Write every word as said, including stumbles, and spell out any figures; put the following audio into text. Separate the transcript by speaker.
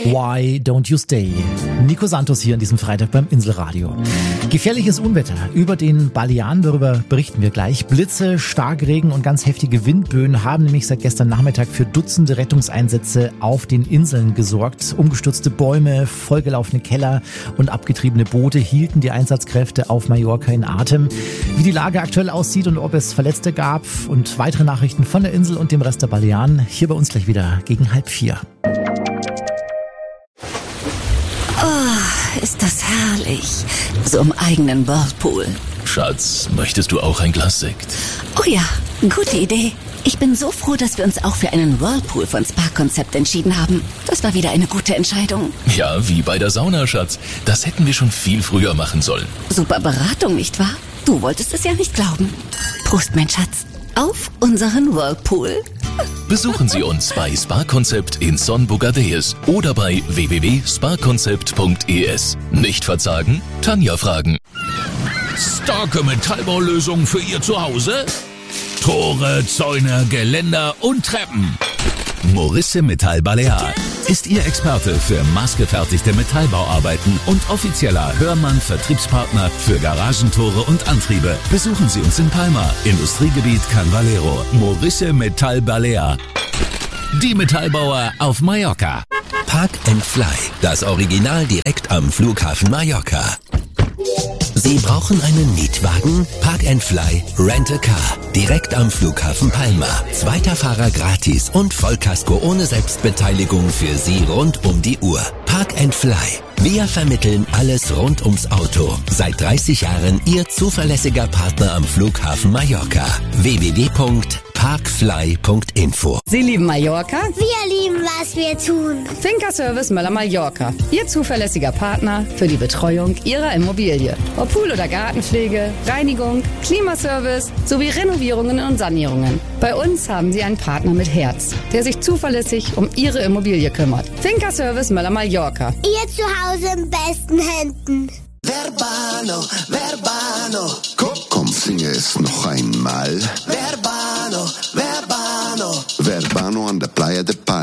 Speaker 1: Why Don't You Stay? Nico Santos hier an diesem Freitag beim Inselradio. Gefährliches Unwetter über den Balearen, darüber berichten wir gleich. Blitze, Starkregen und ganz heftige Windböen haben nämlich seit gestern Nachmittag für Dutzende Rettungseinsätze auf den Inseln gesorgt. Umgestürzte Bäume, vollgelaufene Keller und abgetriebene Boote hielten die Einsatzkräfte auf Mallorca in Atem. Wie die Lage aktuell aussieht und ob es Verletzte gab und weitere Nachrichten von der Insel und dem Rest der Balearen, hier bei uns gleich wieder gegen halb vier.
Speaker 2: Oh, ist das herrlich. So im eigenen Whirlpool.
Speaker 3: Schatz, möchtest du auch ein Glas Sekt?
Speaker 2: Oh ja, gute Idee. Ich bin so froh, dass wir uns auch für einen Whirlpool von Spa-Konzept entschieden haben. Das war wieder eine gute Entscheidung.
Speaker 3: Ja, wie bei der Sauna, Schatz. Das hätten wir schon viel früher machen sollen.
Speaker 2: Super Beratung, nicht wahr? Du wolltest es ja nicht glauben. Prost, mein Schatz. Auf unseren Whirlpool.
Speaker 3: Besuchen Sie uns bei Spa-Konzept in Son Bogadeus oder bei w w w punkt spa konzept punkt e s. Nicht verzagen? Tanja fragen.
Speaker 4: Starke Metallbaulösung für Ihr Zuhause? Tore, Zäune, Geländer und Treppen. Morisse Metall Balear ist Ihr Experte für maßgefertigte Metallbauarbeiten und offizieller Hörmann-Vertriebspartner für Garagentore und Antriebe. Besuchen Sie uns in Palma, Industriegebiet Can Valero. Morisse Metall Balear. Die Metallbauer auf Mallorca.
Speaker 5: Park and Fly, das Original direkt am Flughafen Mallorca. Sie brauchen einen Mietwagen? Park and Fly Rent a Car. Direkt am Flughafen Palma. Zweiter Fahrer gratis und Vollkasko ohne Selbstbeteiligung für Sie rund um die Uhr. Park and Fly. Wir vermitteln alles rund ums Auto. Seit dreißig Jahren Ihr zuverlässiger Partner am Flughafen Mallorca. w w w punkt parkfly punkt info.
Speaker 6: Sie lieben Mallorca?
Speaker 7: Wir lieben, was wir tun.
Speaker 6: Finca Service Möller Mallorca. Ihr zuverlässiger Partner für die Betreuung Ihrer Immobilie. Ob Pool- oder Gartenpflege, Reinigung, Klimaservice sowie Renovierungen und Sanierungen. Bei uns haben Sie einen Partner mit Herz, der sich zuverlässig um Ihre Immobilie kümmert. Finca Service Möller Mallorca.
Speaker 7: Ihr Zuhause in besten Händen.
Speaker 8: Verbano, Verbano.
Speaker 9: Komm, komm, singe es noch einmal.
Speaker 8: Verbano, Verbano.
Speaker 9: Verbano an der Playa de Palma.